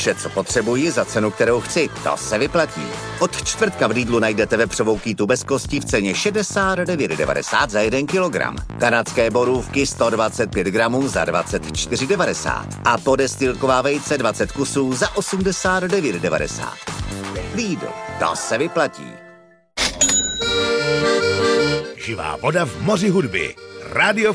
Vše, co potřebuji, za cenu, kterou chci, to se vyplatí. Od čtvrtka v Lidlu najdete vepřovou kýtu bez kostí v ceně 69,90 za 1 kilogram. Kanadské borůvky 125 gramů za 24,90. A podestýlková vejce 20 kusů za 89,90. Lidl, to se vyplatí. Živá voda v moři hudby. Radio